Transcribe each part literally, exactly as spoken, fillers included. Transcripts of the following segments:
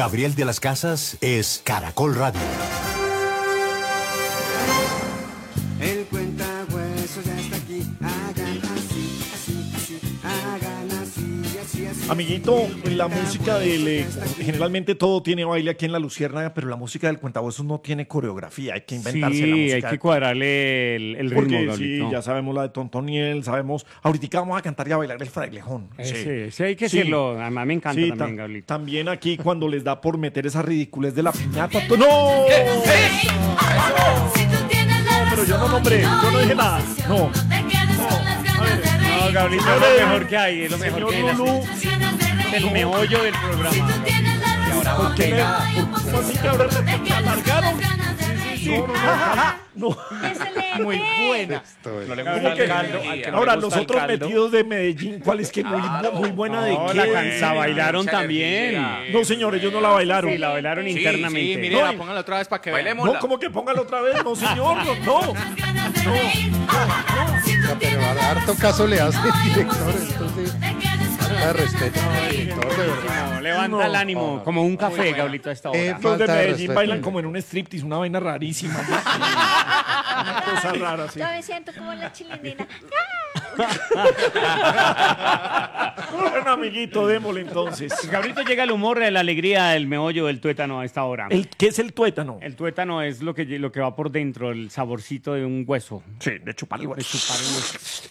Gabriel de las Casas es Caracol Radio. El cuentahueso ya está aquí. Hagan así, así, así. Hagan así, así, así. Amiguito, la música del... eh, generalmente todo tiene baile aquí en La Luciérnaga, pero la música del cuentahuesos no tiene coreografía. Hay que inventarse Sí, la música. hay que cuadrarle el, el ritmo, Porque Gablito. sí, ya sabemos la de Tontoniel, sabemos... Ahorita vamos a cantar y a bailar el frailejón. Ese, sí, hay que Sí. hacerlo. A mí me encanta Sí, también, ta- Gablito. también aquí cuando les da por meter esa ridiculez de la piñata. to- ¡No! Pero yo no nombré, yo no dije nada. No. No, Gablito, es lo mejor que hay, es lo mejor que hay. Señor Lulú, El meollo del programa. ¿por qué le- ¿cómo así que ahora le alargaron? No, no, no, no. Muy buena. No le ¿Cómo gusta que- el caldo. al que no Ahora, le los gusta el otros caldo. metidos de Medellín, ¿cuál es que muy, muy buena de No, qué? la cansa bailaron Mucha también. energía. No, señor, ellos no la bailaron. Sí, la bailaron Sí, internamente. sí, mire, No, la y- póngala otra vez para que vean. No, ¿cómo que póngalo otra vez? No, señor, no, no. Oiga, pero harto caso le hace el director, entonces falta de respeto al director, de verdad. No, levanta el ánimo, como un café, Gablito, a esta hora. Eh, Los de Falta de Medellín respeto. bailan como en un striptease, una vaina rarísima. ¿no? Una cosa rara, sí. Yo me siento como la chilenina. Bueno, amiguito, démosle entonces. Gablito, llega el humor, la alegría, el meollo del tuétano a esta hora. El, ¿Qué es el tuétano? El tuétano es lo que, lo que va por dentro, el saborcito de un hueso. Sí, de chupar el De hueso. chupar el hueso.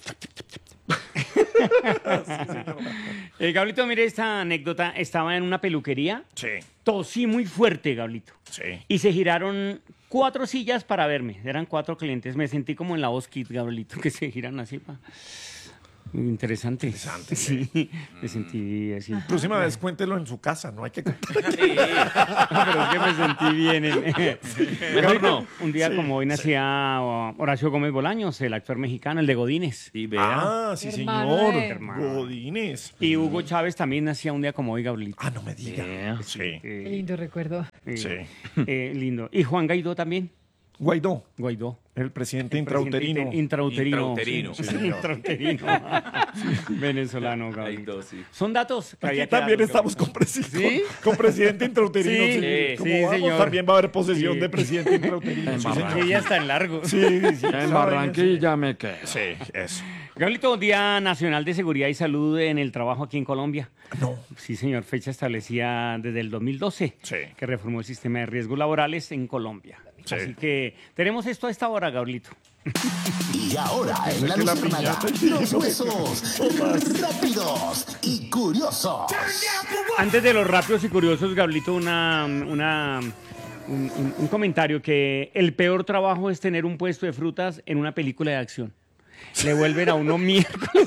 Eh, Gablito, mire esta anécdota. Estaba en una peluquería, Sí, tosí muy fuerte, Gablito. sí. Y se giraron cuatro sillas para verme. Eran cuatro clientes. Me sentí como en la voz Kid, Gablito, que se giran así. Pa. Muy interesante. Interesante, Sí, me sentí así. Próxima vez cuéntelo en su casa, no hay que contar. No, pero es que me sentí bien. En... Mejor no. Un día Sí, como hoy nacía Horacio Gómez Bolaños, el actor mexicano, el de Godínez. Y vea. Ah, sí, Hermano señor. de- Hermano. Godínez. Y Hugo Chávez también nacía un día como hoy, Gablito. Ah, no me diga. Sí, Eh, Qué lindo recuerdo. eh, sí. eh, lindo. Y Juan Guaidó también. Guaidó, Guaidó. el presidente El intrauterino. presidente Intrauterino. Intrauterino. Sí, sí, intrauterino. Venezolano, Gablito. Guaidó, sí. Son datos que Aquí había que también darlos, estamos con, presi- ¿Sí? con, con presidente intrauterino. Sí, sí. sí, ¿Cómo sí, vamos? señor. También va a haber posesión Sí. de presidente intrauterino. Sí, Gablito. señor. Sí, ya está en largo. Sí, sí, sí. En Barranquilla me quedo. Sí, eso. Gablito, Día Nacional de Seguridad y Salud en el Trabajo aquí en Colombia. No. Sí, señor, fecha establecida desde el dos mil doce, Sí. que reformó el sistema de riesgos laborales en Colombia. Sí. Así que tenemos esto a esta hora, Gablito. Y ahora en La que la Luciérnaga, piñata- los huesos rápidos y curiosos. Antes de los rápidos y curiosos, Gablito, una, una, un, un- un comentario que el peor trabajo es tener un puesto de frutas en una película de acción. Le vuelven a uno miércoles.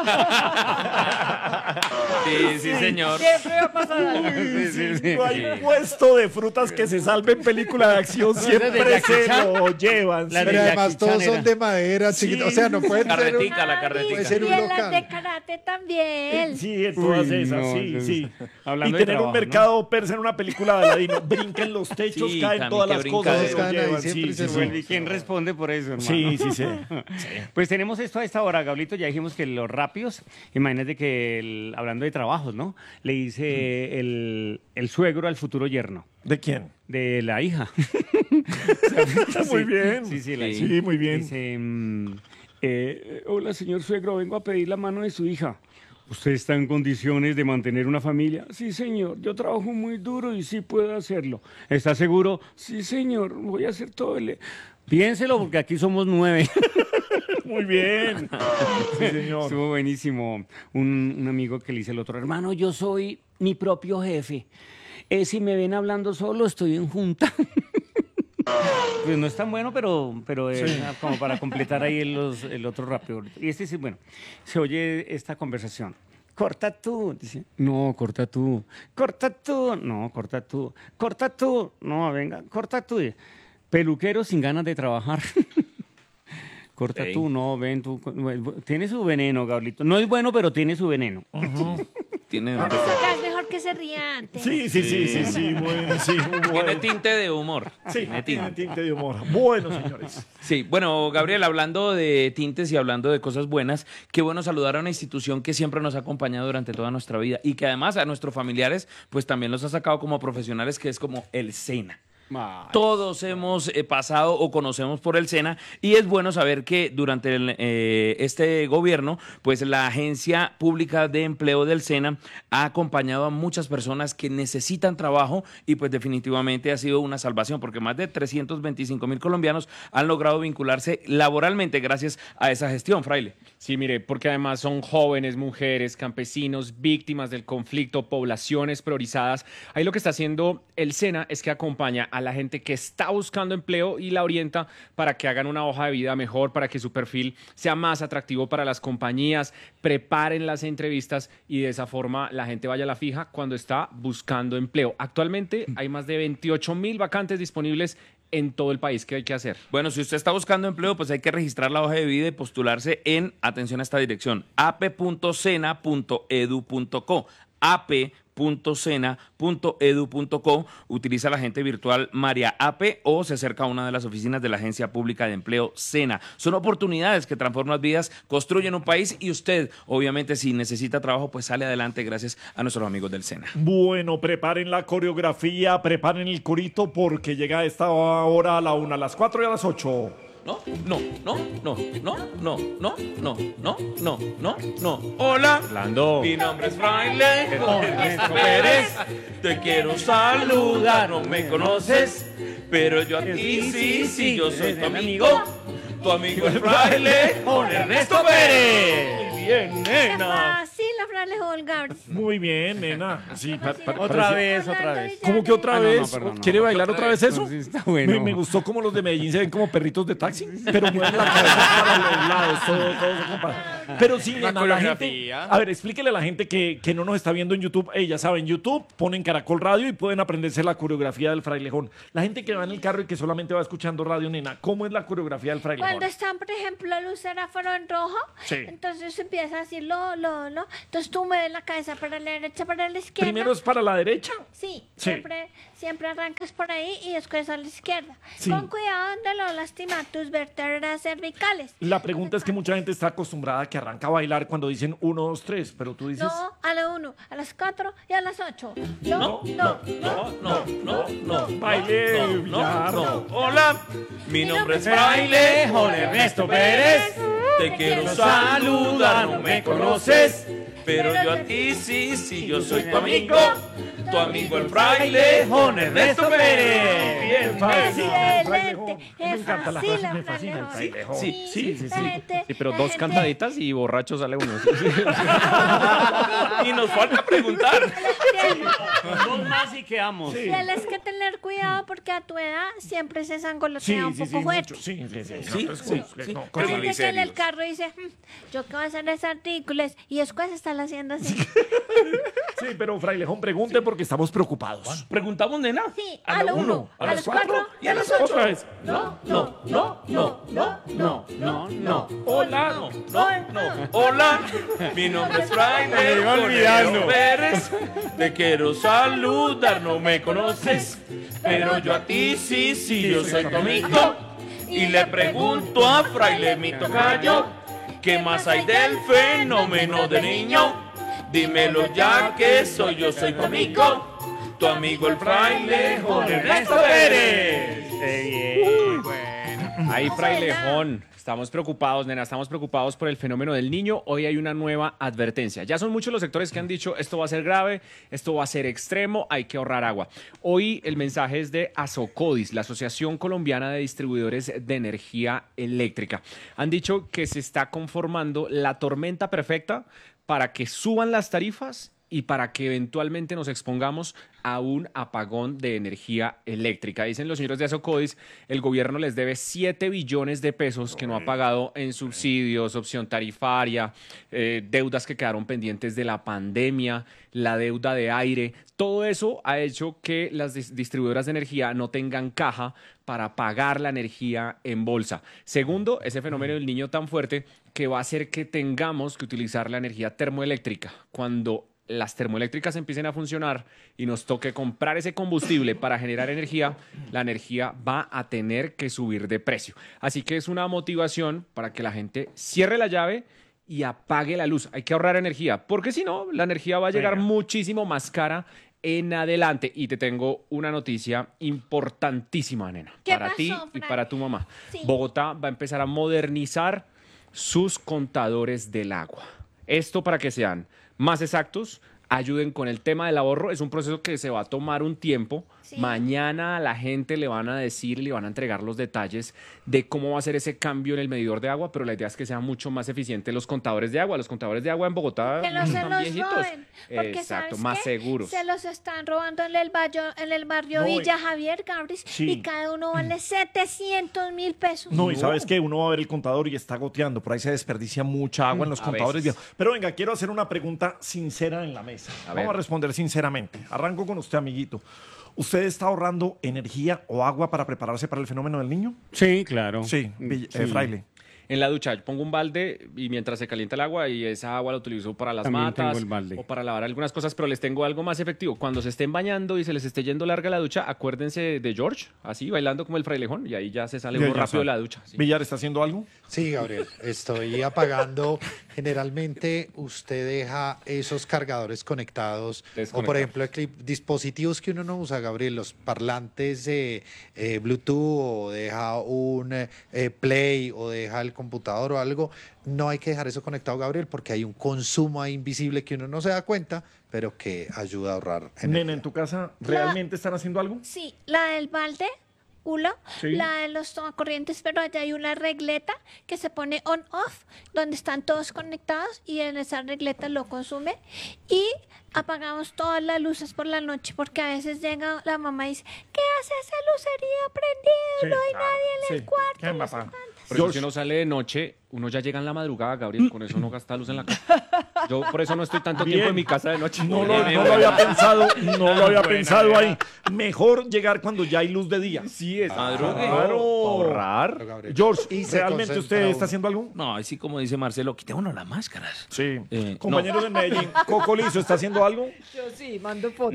Sí, sí, señor. Siempre va a pasar algo. Sí, sí, sí. No hay puesto de frutas que se salve en película de acción, siempre de Jackie se Chan. lo llevan. La sí. de Pero Jackie además todos Chan son era. de madera, chiquito. O sea, no pueden ser un... Carretica, la carretica. Puede ser un Y en local. las de karate también. Sí, en todas Uy, esas, no, sí, no, sí. hablando y de tener trabajo, un mercado persa en una película de Aladino, brincan los techos, Sí, caen también todas que las brinca cosas, de- se lo Todos caen ahí, llevan, siempre sí, se sí, vuelve. sí. ¿Y quién responde por eso, hermano? Sí, sí, sí. Pues tenemos esto a esta hora, Gablito. Ya dijimos que los rápidos, imagínate que el- hablando de trabajos, ¿no? Le dice el, el suegro al futuro yerno ¿De quién? de la hija. Muy bien. Sí, sí, la Sí, hija. muy bien. Dice, mm, eh, hola, señor suegro, vengo a pedir la mano de su hija. ¿Usted está en condiciones de mantener una familia? Sí, señor, yo trabajo muy duro y sí puedo hacerlo. ¿Está seguro? Sí, señor, voy a hacer todo el... Piénselo, porque aquí somos nueve. Muy bien. Sí, señor. Estuvo buenísimo. Un, un amigo que le dice al otro, hermano, yo soy mi propio jefe. Eh, si me ven hablando solo, estoy en junta. Pues no es tan bueno, pero, pero es como para completar ahí el, los- el otro rápido. Y este sí, bueno, se oye esta conversación. Corta tú, dice. No, corta tú. Corta tú. No, corta tú. Corta tú. No, venga, corta tú. Peluquero sin ganas de trabajar. Corta Ey. tú, no, ven tú. Tiene su veneno, Gablito. No es bueno, pero tiene su veneno. Tiene O sea, es mejor porque se ría antes. Sí, sí, sí, sí, sí, bueno, sí, Tiene bueno. tinte de humor. Sí, Tiene tiene tinte. tinte de humor. Bueno, señores. Sí, bueno, Gabriel, hablando de tintes y hablando de cosas buenas, qué bueno saludar a una institución que siempre nos ha acompañado durante toda nuestra vida y que además a nuestros familiares, pues también los ha sacado como profesionales, que es como el SENA. Ay, Todos hemos eh, pasado o conocemos por el SENA y es bueno saber que durante el, eh, este gobierno, pues la Agencia Pública de Empleo del SENA ha acompañado a muchas personas que necesitan trabajo y pues definitivamente ha sido una salvación porque más de trescientos veinticinco mil colombianos han logrado vincularse laboralmente gracias a esa gestión, Fraile. Sí, mire, porque además son jóvenes, mujeres, campesinos, víctimas del conflicto, poblaciones priorizadas. Ahí lo que está haciendo el SENA es que acompaña a la gente que está buscando empleo y la orienta para que hagan una hoja de vida mejor, para que su perfil sea más atractivo para las compañías, preparen las entrevistas y de esa forma la gente vaya a la fija cuando está buscando empleo. Actualmente hay más de veintiocho mil vacantes disponibles en todo el país. ¿Qué hay que hacer? Bueno, si usted está buscando empleo, pues hay que registrar la hoja de vida y postularse en, atención a esta dirección, a p punto sena punto edu punto co, a p punto sena punto edu punto co, utiliza la agente virtual María Ape o se acerca a una de las oficinas de la Agencia Pública de Empleo SENA. Son oportunidades que transforman vidas, construyen un país y usted, obviamente, si necesita trabajo, pues sale adelante gracias a nuestros amigos del SENA. Bueno, preparen la coreografía, preparen el corito porque llega a esta hora a la una, a las cuatro y a las ocho. No, no, no, no, no, no, no, no, no, no, no, no. Hola. Orlando. Mi nombre es Fraile Ernesto Pérez. Te quiero saludar, no me conoces, pero yo a ti sí, sí, yo soy tu amigo. Tu amigo el Fraile Ernesto Pérez. Bien, Qué nena. fácil, la frase Holgar. Muy bien, nena. Sí, pa- pa- Otra parecía- vez, otra vez. ¿Cómo que otra Ah, no, no, vez? perdón, no. ¿Quiere bailar otra vez eso? No, sí, está bueno. me, me gustó como los de Medellín se ven como perritos de taxi, pero mueven la cabeza para los lados, todo, todo se compara. Pero sí, nena, la gente, coreografía. a ver, explíquele a la gente que, que no nos está viendo en YouTube. Eh, ya saben, YouTube, ponen Caracol Radio y pueden aprenderse la coreografía del frailejón. La gente que va en el carro y que solamente va escuchando radio, nena, ¿cómo es la coreografía del frailejón? Cuando están, por ejemplo, el semáforo en rojo, Sí. entonces empieza así, lo, lo, lo. Entonces tú mueves la cabeza para la derecha, para la izquierda. Primero es para la derecha. Sí, Sí. Siempre, siempre arrancas por ahí y después a la izquierda. Sí. Con cuidado de no lastimar tus vértebras cervicales. La pregunta es que mucha gente está acostumbrada a que arranca a bailar cuando dicen uno, dos, tres, pero tú dices... No, a la uno, a las cuatro y a las ocho. No, no, no. No, no, no. Baile, No, ya, no. no. Hola, mi nombre es Fraile Ernesto Pérez. Te quiero saludar, no me conoces, pero yo a ti sí, sí, yo soy tu amigo. Tu amigo el Fraile Ernesto Pérez. Bien fácil. Excelente. Me Es encanta la fácil, frase, me la fascina el frase. frailejón. Sí, sí, sí, la sí. gente- Sí, pero la dos gente- cantaditas y borracho sale uno. Y nos falta preguntar. Dos más y quedamos. Tienes que tener cuidado porque a tu edad siempre se Sí, sangolotea un sí, poco sí, fuerte. mucho. Sí, sí, sí. Sí, No, es sí, como- sí. no, Hay cosas- gente que en el carro dice, "Hmm, yo qué voy a hacer es artículos y después están haciendo así. Sí, pero frailejón, pregunte porque estamos preocupados. Preguntamos, nena. Sí, a la uno, a las cuatro y a las ocho. Otra vez. No, no, no, no, no, no, no, no. Hola. No, no, no. Hola, mi nombre es Fraile Me iba olvidando. Pérez. Te quiero saludar, no me conoces, pero yo a ti sí, sí, yo soy tu amigo. Y le pregunto a Fraile mi tocayo, ¿qué más hay del fenómeno de niño? Dímelo ya que soy yo, soy tu amigo, tu amigo el Fraile Ernesto Pérez. Qué bien. Ahí, frailejón. Estamos preocupados, nena, estamos preocupados por el fenómeno del niño. Hoy hay una nueva advertencia. Ya son muchos los sectores que han dicho esto va a ser grave, esto va a ser extremo, hay que ahorrar agua. Hoy el mensaje es de Asocodis, la Asociación Colombiana de Distribuidores de Energía Eléctrica. Han dicho que se está conformando la tormenta perfecta para que suban las tarifas y para que eventualmente nos expongamos a un apagón de energía eléctrica. Dicen los señores de Asocodis, el gobierno les debe siete billones de pesos que no ha pagado en subsidios, opción tarifaria, eh, deudas que quedaron pendientes de la pandemia, la deuda de aire. Todo eso ha hecho que las dis- distribuidoras de energía no tengan caja para pagar la energía en bolsa. Segundo, ese fenómeno del niño tan fuerte que va a hacer que tengamos que utilizar la energía termoeléctrica. Cuando las termoeléctricas empiecen a funcionar y nos toque comprar ese combustible para generar energía, la energía va a tener que subir de precio. Así que es una motivación para que la gente cierre la llave y apague la luz. Hay que ahorrar energía, porque si no, la energía va a llegar Venga. muchísimo más cara en adelante. Y te tengo una noticia importantísima, nena, ¿Qué para pasó, ti y Fran? para tu mamá. Sí. Bogotá va a empezar a modernizar sus contadores del agua. Esto para que sean más exactos, ayuden con el tema del ahorro. Es un proceso que se va a tomar un tiempo. Sí. Mañana a la gente le van a decir, le van a entregar los detalles de cómo va a ser ese cambio en el medidor de agua, pero la idea es que sean mucho más eficientes los contadores de agua. Los contadores de agua en Bogotá Que no se están los viejitos. roben. Porque Exacto, ¿sabes más qué? seguros. Se los están robando en el barrio, en el barrio No, y- Villa Javier, Gabris, Sí. y cada uno vale setecientos mil pesos. No, y sabes que uno va a ver el contador y está goteando. Por ahí se desperdicia mucha agua en los a contadores. veces. viejos. Pero venga, quiero hacer una pregunta sincera en la mesa. A Vamos ver. a responder sinceramente. Arranco con usted, amiguito. ¿Usted está ahorrando energía o agua para prepararse para el fenómeno del niño? Sí, claro. Sí, Vill- eh, Fraile. En la ducha yo pongo un balde y mientras se calienta el agua y esa agua la utilizo para las También matas tengo el balde. o para lavar algunas cosas, pero les tengo algo más efectivo. Cuando se estén bañando y se les esté yendo larga la ducha, acuérdense de George, así bailando como el frailejón y ahí ya se sale Ya, uno ya rápido de sabe. la ducha. sí. ¿Villar está haciendo algo? Sí, Gabriel, estoy apagando. Generalmente usted deja esos cargadores conectados o, por Desconectados. ejemplo, eclip- dispositivos que uno no usa, Gabriel, los parlantes eh, eh, Bluetooth o deja un eh, eh, Play o deja el computador o algo. No hay que dejar eso conectado, Gabriel, porque hay un consumo ahí invisible que uno no se da cuenta, pero que ayuda a ahorrar energía. Nena, ¿en tu casa realmente están haciendo algo? Sí, la del balde, uno, Sí. la de los tomacorrientes, pero allá hay una regleta que se pone on-off, donde están todos conectados y en esa regleta lo consume. Y apagamos todas las luces por la noche, porque a veces llega la mamá y dice, ¿qué hace esa lucería prendida? Sí, no hay claro, nadie en el sí. cuarto. ¿Qué no sé papá? cuántas". Pero George. si uno sale de noche, uno ya llega en la madrugada, Gabriel, con eso no gasta luz en la casa. Yo por eso no estoy tanto Bien. tiempo en mi casa de noche. No lo, no lo había pensado, no lo había pensado ahí. Mejor llegar cuando ya hay luz de día. Sí, es Madrugue. Claro. ahorrar. Gabriel. George, Y se ¿realmente concentra usted uno. está haciendo algo? No, así como dice Marcelo, quitémonos las máscaras. Sí. Eh, Compañeros de Medellín, Coco Lizo, ¿está haciendo algo? Yo sí, mando fotos.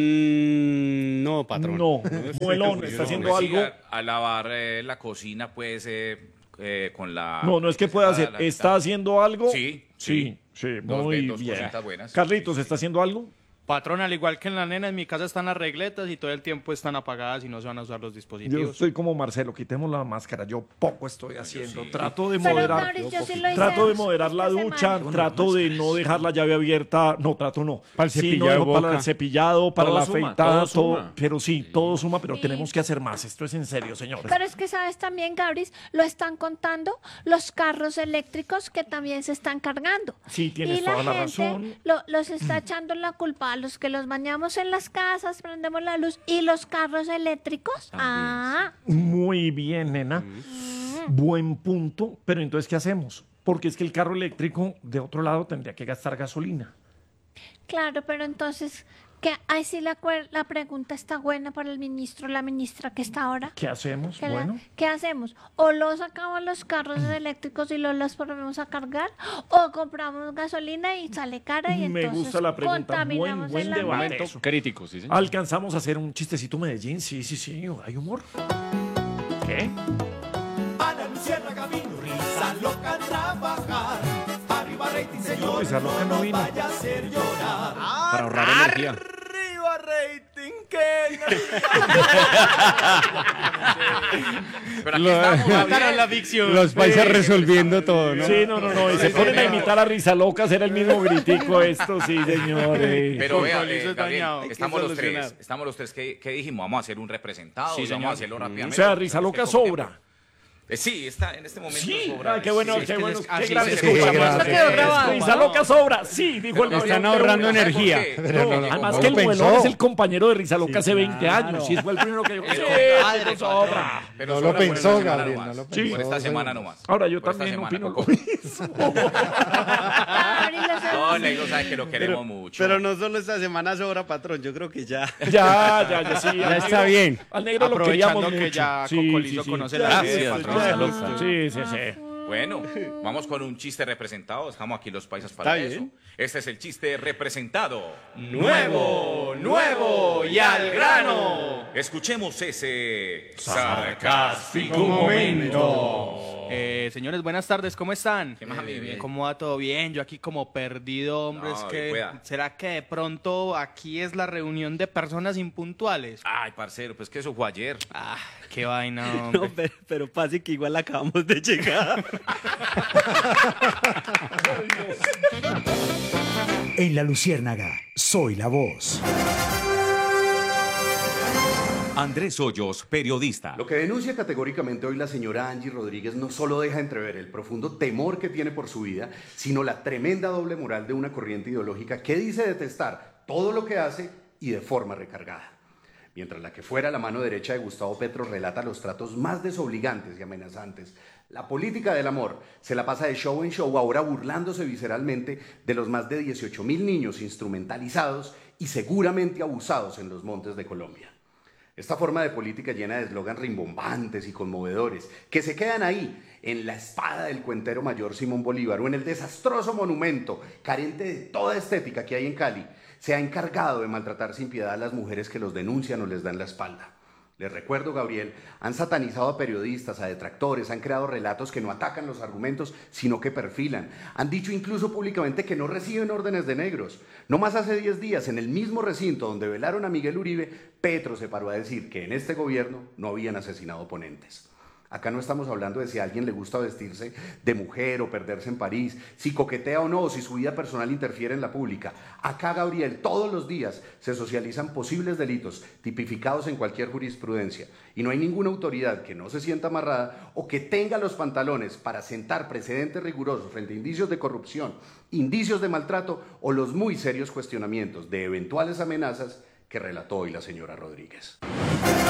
Mm, no, patrón. No. Muelón, ¿está haciendo Pues sí, algo? a, a lavar eh, la cocina, pues, eh, eh, con la... No, no es que pueda hacer. la- ¿Está haciendo algo? Sí, Sí, sí, Dos- muy dos bien. cositas buenas. Carlitos, ¿está haciendo algo? Patrón, al igual que en la nena, en mi casa están las regletas y todo el tiempo están apagadas y no se van a usar los Yo dispositivos. estoy como Marcelo, quitemos la máscara. Yo poco estoy haciendo. Trato de Pero, moderar. Gabris, yo sí lo hice Trato de esta moderar la ducha, semana. trato de no dejar la llave abierta. No, trato no. Para el Sí, cepillado no de dejo para boca. el cepillado, para Todo la suma, afeitada, todo todo. suma. Pero sí, todo suma, pero Sí. tenemos que hacer más. Esto es en serio, señores. Pero es que sabes también, Gabris, lo están contando los carros eléctricos que también se están cargando. Sí, tienes y la toda la gente razón. lo- los está echando la culpa a los que los bañamos en las casas, prendemos la luz y los carros eléctricos. Ah, Muy bien, nena. Mm. Buen punto. Pero entonces, ¿qué hacemos? Porque es que el carro eléctrico, de otro lado, tendría que gastar gasolina. claro, pero entonces, que ahí sí la, cuer- la pregunta está buena para el ministro, la ministra que está ahora. ¿Qué hacemos? ¿Qué, la- Bueno. ¿qué hacemos? ¿O los sacamos los carros eléctricos y los, los ponemos a cargar? ¿O compramos gasolina y sale cara y Me entonces gusta la pregunta. contaminamos Buen- buen el debate. ambiente? Momento crítico, sí, señor. Alcanzamos a hacer un chistecito Medellín. Sí, sí, sí. Hay humor. ¿Qué? Ana Luciérnaga vino, risa loca a trabajar. Arriba rating, señor, Risa loca no vino. vaya a hacer llorar. Para ahorrar energía. Arriba rating, que Pero aquí estamos, Gabriel. la ficción. Los paisas resolviendo todo, ¿no? Sí, no, no, no. Y se ponen a imitar a Risa Loca, hacer el mismo gritico esto, sí, señores. Pero vea, Con eh, eso es Gabriel, dañado. Hay que estamos los solucionar. tres, estamos los tres que, que dijimos, vamos a hacer un representado, Sí, y vamos señor. a hacerlo O rápidamente. sea, Risa Loca Tenemos poco sobra. tiempo. Eh, sí, está en este momento Sí, sobra. ay, qué bueno, Sí, qué es que bueno, les- qué así grandes se qué escucha grande. más. Eso quedó grabado. Risa Loca sobra. Sí, dijo el Pero Están Gabriel. ahorrando ¿sabe por energía. qué? Pero no, No, no, Además no que lo el Muelón pensó. es el compañero de Risa Loca hace veinte años. Sí, fue el primero que yo... Pero- Sí, Padre, eso sobra. Pero No sobra lo por esta pensó, semana Gabriel, nomás. no lo Por pensó, esta semana señor. nomás. Ahora yo Por esta también semana, opino lo Coco. mismo. Gabriel, eso- No, Negro sabe que lo queremos mucho. Pero no solo esta semana sobra, patrón. Yo creo que ya. Ya, ya, ya, sí. Ya al está negro- bien. Al negro lo Aprovechando queríamos que mucho. ya Sí, Coco sí, Lizo sí. conoce la Gracias, red, ya, patrón. ya, Saludos. Sí, sí, sí. Bueno, vamos con un chiste representado. Dejamos aquí los paisas para Está eso. bien. Este es el chiste representado. Nuevo, nuevo y al grano. Escuchemos ese Sarcástico momento. Eh, señores, buenas tardes, ¿cómo están? ¿Qué más, amigo? Bien. ¿Cómo va todo bien? Yo aquí como perdido, hombre, No, es bien, que cuida. ¿será que de pronto aquí es la reunión de personas impuntuales? Ay, parcero, pues que eso fue ayer. Ah, qué vaina, hombre. No, pero, pero pase que igual acabamos de llegar. En La Luciérnaga, soy la voz. Andrés Hoyos, periodista. Lo que denuncia categóricamente hoy la señora Angie Rodríguez no solo deja entrever el profundo temor que tiene por su vida, sino la tremenda doble moral de una corriente ideológica que dice detestar todo lo que hace y de forma recargada. Mientras la que fuera la mano derecha de Gustavo Petro relata los tratos más desobligantes y amenazantes, la política del amor se la pasa de show en show, ahora burlándose visceralmente de los más de dieciocho mil niños instrumentalizados y seguramente abusados en los montes de Colombia. Esta forma de política llena de eslogan rimbombantes y conmovedores, que se quedan ahí, en la espada del cuentero mayor Simón Bolívar o en el desastroso monumento, carente de toda estética que hay en Cali, se ha encargado de maltratar sin piedad a las mujeres que los denuncian o les dan la espalda. Les recuerdo, Gabriel, han satanizado a periodistas, a detractores, han creado relatos que no atacan los argumentos, sino que perfilan. Han dicho incluso públicamente que no reciben órdenes de negros. No más hace diez días, en el mismo recinto donde velaron a Miguel Uribe, Petro se paró a decir que en este gobierno no habían asesinado oponentes. Acá no estamos hablando de si a alguien le gusta vestirse de mujer o perderse en París, si coquetea o no, o si su vida personal interfiere en la pública. Acá, Gabriel, todos los días se socializan posibles delitos tipificados en cualquier jurisprudencia y no hay ninguna autoridad que no se sienta amarrada o que tenga los pantalones para sentar precedentes rigurosos frente a indicios de corrupción, indicios de maltrato o los muy serios cuestionamientos de eventuales amenazas que relató hoy la señora Rodríguez.